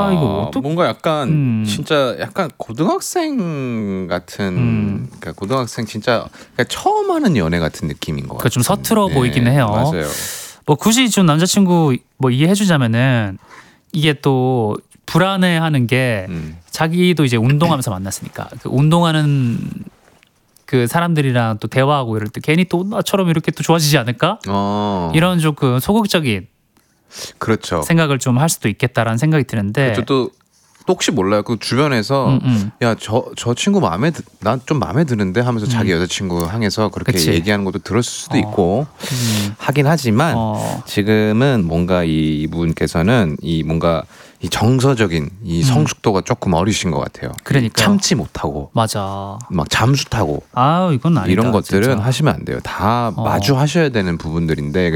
이거 어떡... 뭔가 약간 진짜 약간 고등학생 같은 그러니까 고등학생 진짜 그러니까 처음 하는 연애 같은 느낌인 것 같아요. 좀 서툴어 보이기는 해요. 맞아요. 뭐 굳이 좀 남자친구 뭐 이해해주자면은 이게 또 불안해하는 게 자기도 이제 운동하면서 만났으니까 그 운동하는 그 사람들이랑 또 대화하고 이럴 때 괜히 또 나처럼 이렇게 또 좋아지지 않을까? 이런 조금 소극적인 그렇죠. 생각을 좀 할 수도 있겠다라는 생각이 드는데 그렇죠. 또 혹시 몰라요. 그 주변에서 야, 저 친구 난 좀 마음에 드는데 하면서 자기 여자친구 향해서 그렇게 그치. 얘기하는 것도 들었을 수도 있고 하긴 하지만 지금은 뭔가 이분께서는 이 뭔가 이 정서적인 이 성숙도가 조금 어리신 것 같아요. 그러니까요. 참지 못하고 맞아. 막 잠수 타고 이건 아니다. 이런 것들은 진짜. 하시면 안 돼요. 다 마주하셔야 되는 부분들인데